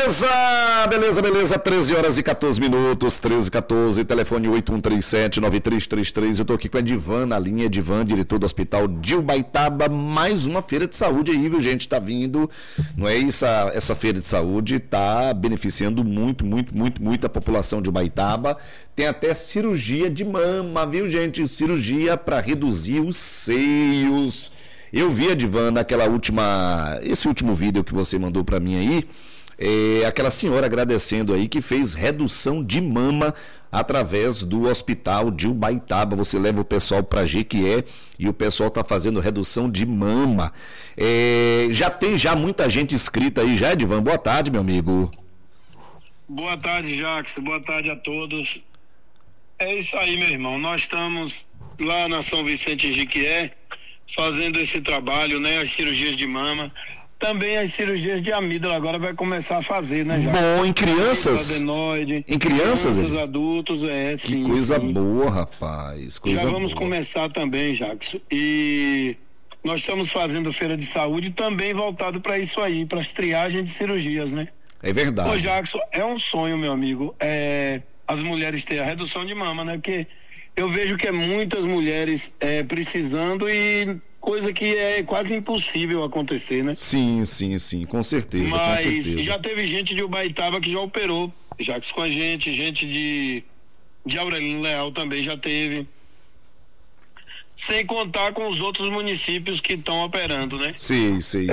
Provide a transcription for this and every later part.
Beleza, beleza, beleza, 13 horas e 14 minutos, 13 e 14, telefone 8137-9333, eu tô aqui com a Edivan na linha, Edivan, diretor do Hospital de Ubaitaba, mais uma feira de saúde aí, viu gente, tá vindo, não é isso, essa feira de saúde tá beneficiando muito a população de Ubaitaba, tem até cirurgia de mama, viu gente, cirurgia para reduzir os seios. Eu vi, Edivan, esse último vídeo que você mandou para mim aí, aquela senhora agradecendo aí que fez redução de mama através do Hospital de Ubaitaba. Você leva o pessoal para Jequié e o pessoal está fazendo redução de mama. Já tem muita gente inscrita aí já, Edivan? Boa tarde, meu amigo. Boa tarde, Jackson. Boa tarde a todos. É isso aí, meu irmão. Nós estamos lá na São Vicente em Jequié, fazendo esse trabalho, né? As cirurgias de mama. Também as cirurgias de amígdala agora vai começar a fazer, né, já? Bom, em crianças? Adenoide, em crianças, adultos, que sim. Que coisa boa, rapaz. Já vamos começar também, Jackson. E nós estamos fazendo feira de saúde também voltado para isso aí, para as triagens de cirurgias, né? É verdade. Ô, Jackson, é um sonho, meu amigo, as mulheres terem a redução de mama, né? Porque eu vejo que muitas mulheres precisando e coisa que é quase impossível acontecer, né? Sim, com certeza. Mas já teve gente de Ubaitaba que já operou, Jackson, com a gente de Aurelino Leal também já teve. Sem contar com os outros municípios que estão operando, né? Sim.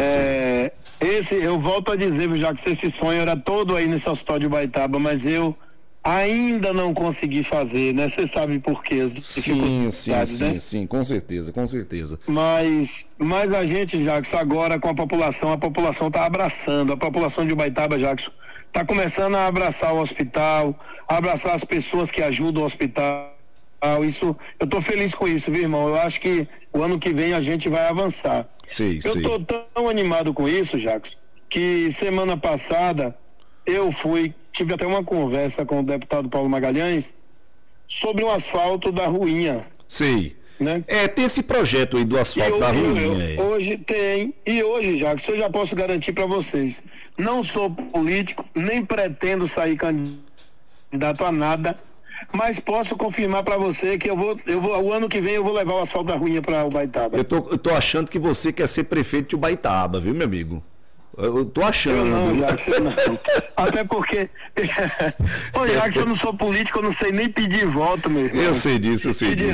Eu volto a dizer, Jackson, esse sonho era todo aí nesse hospital de Ubaitaba, mas eu ainda não consegui fazer, né? Você sabe por quê? Sim, com certeza. Mas a gente, Jackson, agora com a população está abraçando, a população de Ubaitaba, Jackson, está começando a abraçar o hospital, abraçar as pessoas que ajudam o hospital. Isso, eu estou feliz com isso, viu, irmão? Eu acho que o ano que vem a gente vai avançar. Eu estou tão animado com isso, Jackson, que semana passada tive até uma conversa com o deputado Paulo Magalhães sobre o asfalto da Ruinha. Sei. Né? Tem esse projeto aí do asfalto da Ruinha. Hoje tem. E hoje, Jackson, eu já posso garantir para vocês. Não sou político, nem pretendo sair candidato a nada, mas posso confirmar para você que o ano que vem eu vou levar o asfalto da Ruinha para Ubaitaba. Eu tô achando que você quer ser prefeito de Ubaitaba, viu, meu amigo? Eu tô achando. Eu não, Jackson, não. Até porque Jackson, eu não sou político, eu não sei nem pedir voto, meu irmão. Eu sei disso.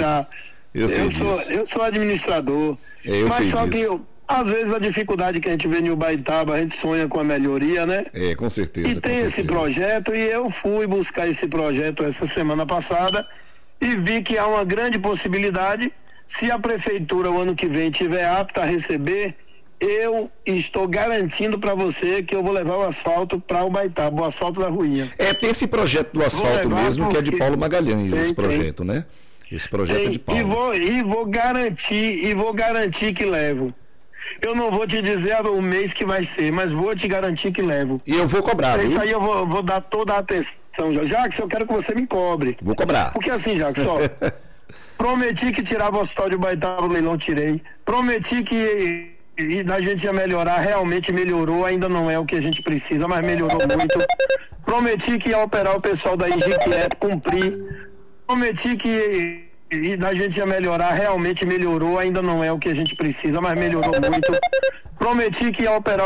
Eu sou administrador. Mas só que às vezes a dificuldade que a gente vê em Ubaitaba, a gente sonha com a melhoria, né? Com certeza. E tem esse projeto, e eu fui buscar esse projeto essa semana passada e vi que há uma grande possibilidade, se a prefeitura o ano que vem estiver apta a receber, eu estou garantindo para você que eu vou levar o asfalto para Ubaitaba, o asfalto da Ruinha. Tem esse projeto do asfalto mesmo, que é de Paulo Magalhães, esse projeto, né? Esse projeto é de Paulo. E vou garantir que levo. Eu não vou te dizer o mês que vai ser, mas vou te garantir que levo. E eu vou cobrar, viu? Isso aí eu vou dar toda a atenção. Jackson, eu quero que você me cobre. Vou cobrar. Porque assim, Jackson, prometi que tirava o hospital de Ubaitaba do leilão, tirei. Prometi que a gente ia melhorar, realmente melhorou, ainda não é o que a gente precisa, mas melhorou muito. Prometi que ia operar o pessoal da Jequié, cumpri. Prometi que a gente ia melhorar, realmente melhorou, ainda não é o que a gente precisa, mas melhorou muito. Prometi que ia operar